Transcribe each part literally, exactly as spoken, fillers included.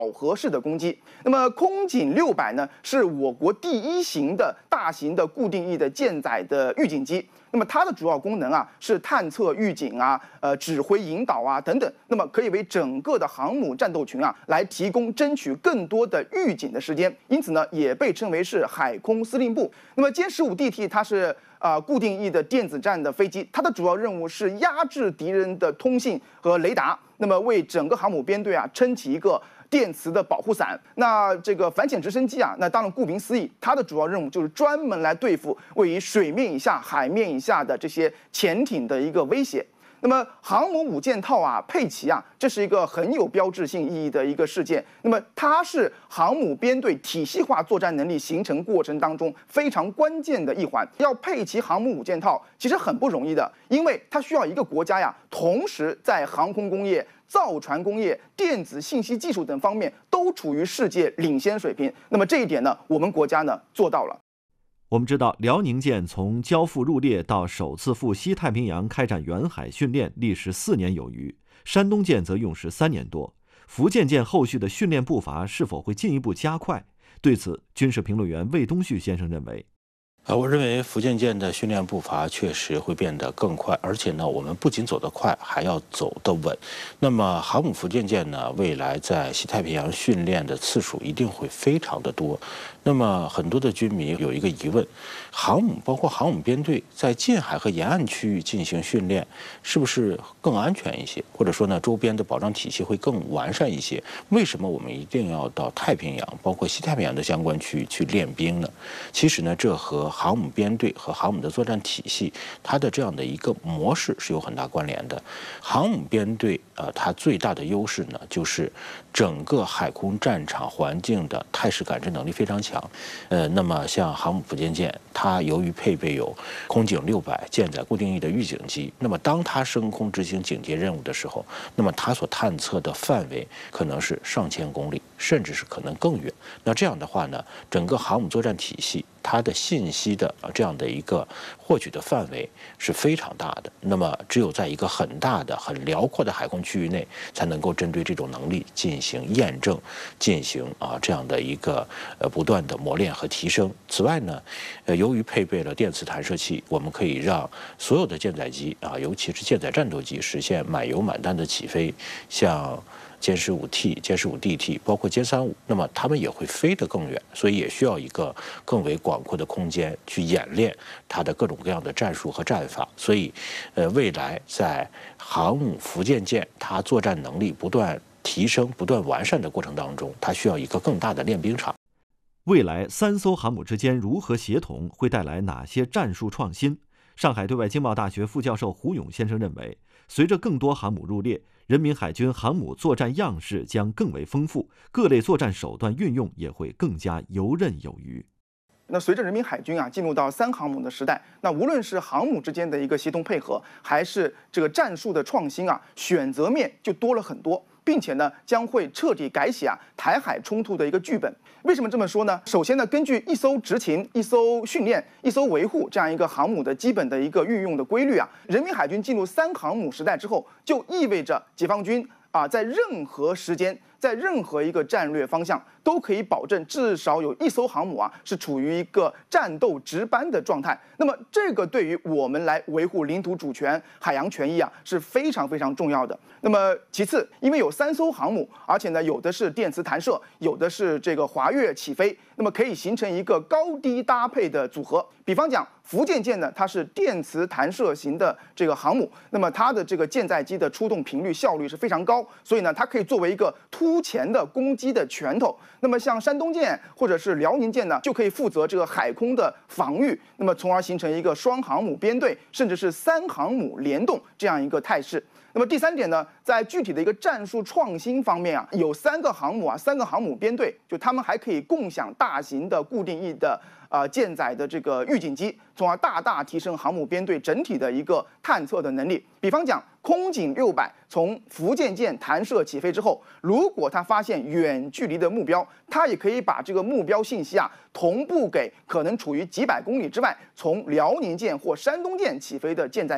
核式的攻击。那么空警六百呢，是我国第一型的大型的固定翼的舰载的预警机。那么它的主要功能啊是探测、预警啊、呃指挥引导啊等等。那么可以为整个的航母战斗群啊来提供争取更多的预警的时间，因此呢也被称为是海空司令部。那么歼十五 D T 它是啊、呃、固定翼的电子战的飞机，它的主要任务是压制敌人的通信和雷达，那么为整个航母编队啊撑起一个电磁的保护伞。那这个反潜直升机啊，那当然顾名思义，它的主要任务就是专门来对付位于水面以下、海面以下的这些潜艇的一个威胁。那么航母五件套啊，配齐啊，这是一个很有标志性意义的一个事件。那么它是航母编队体系化作战能力形成过程当中非常关键的一环。要配齐航母五件套，其实很不容易的，因为它需要一个国家呀，同时在航空工业、造船工业、电子信息技术等方面都处于世界领先水平。那么这一点呢，我们国家呢做到了。 我们知道，辽宁舰从交付入列到首次赴西太平洋开展远海训练，历时四年有余；山东舰则用时三年多。福建舰后续的训练步伐是否会进一步加快？对此，军事评论员魏东旭先生认为。 呃，我认为福建舰的训练步伐确实会变得更快，而且呢，我们不仅走得快，还要走得稳。那么，航母福建舰呢，未来在西太平洋训练的次数一定会非常的多。那么，很多的军迷有一个疑问：航母包括航母编队在近海和沿岸区域进行训练，是不是更安全一些？或者说呢，周边的保障体系会更完善一些？为什么我们一定要到太平洋，包括西太平洋的相关区域去练兵呢？其实呢，这和航母编队和航母的作战体系，它的这样的一个模式是有很大关联的。航母编队，呃，它最大的优势呢，就是整个海空战场环境的态势感知能力非常强。呃，那么像航母福建舰，它由于配备有空警六百舰载固定翼的预警机，那么当它升空执行警戒任务的时候，那么它所探测的范围可能是上千公里，甚至是可能更远。那这样的话呢，整个航母作战体系它的信息的这样的一个获取的范围是非常大的。那么只有在一个很大的、很辽阔的海空区域内，才能够针对这种能力进行验证，进行啊这样的一个呃不断的磨练和提升。此外呢，呃由于配备了电磁弹射器，我们可以让所有的舰载机啊，尤其是舰载战斗机实现满油满弹的起飞，像歼十五 T、歼十五 D T， 包括歼三五，那么它们也会飞得更远，所以也需要一个更为广阔的空间去演练它的各种各样的战术和战法。所以，呃，未来在航母福建舰它作战能力不断提升、不断完善的过程当中，它需要一个更大的练兵场。 未来三艘航母之间如何协同，会带来哪些战术创新？上海对外经贸大学副教授胡勇先生认为，随着更多航母入列，人民海军航母作战样式将更为丰富，各类作战手段运用也会更加游刃有余。 那随着人民海军啊进入到三航母的时代，那无论是航母之间的一个协同配合，还是这个战术的创新啊，选择面就多了很多，并且呢将会彻底改写啊台海冲突的一个剧本。为什么这么说呢？首先呢，根据一艘执勤、一艘训练、一艘维护这样一个航母的基本的一个运用的规律啊，人民海军进入三航母时代之后，就意味着解放军啊在任何时间，在任何一个战略方向都可以保证至少有一艘航母啊是处于一个战斗值班的状态。那么这个对于我们来维护领土主权、海洋权益啊是非常非常重要的。那么其次，因为有三艘航母，而且呢有的是电磁弹射，有的是这个滑跃起飞，那么可以形成一个高低搭配的组合。比方讲，福建舰呢，它是电磁弹射型的这个航母，那么它的这个舰载机的出动频率效率是非常高，所以呢，它可以作为一个突前的攻击的拳头。那么像山东舰或者是辽宁舰呢，就可以负责这个海空的防御，那么从而形成一个双航母编队，甚至是三航母联动这样一个态势。那么第三点呢，在具体的一个战术创新方面啊，有三个航母啊，三个航母编队，就他们还可以共享大型的固定翼的呃舰载的这个预警机，从而大大提升航母编队整体的一个探测的能力。比方讲，空警六百从福建舰弹射起飞之后，如果它发现远距离的目标，它也可以把这个目标信息啊同步给可能处于几百公里之外从辽宁舰或山东舰起飞的舰载机，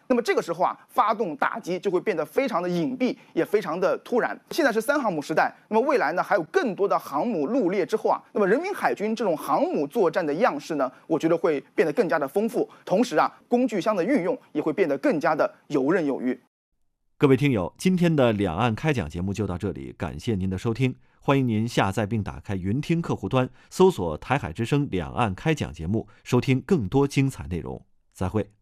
那么这个时候啊，发动打击就会变得非常的隐蔽，也非常的突然。现在是三航母时代，那么未来呢还有更多的航母入列之后啊，那么人民海军这种航母作战的样式呢，我觉得会变得更加的丰富，同时啊，工具箱的运用也会变得更加的游刃有余。 各位听友，今天的两岸开讲节目就到这里，感谢您的收听。欢迎您下载并打开云听客户端，搜索台海之声两岸开讲节目，收听更多精彩内容。再会。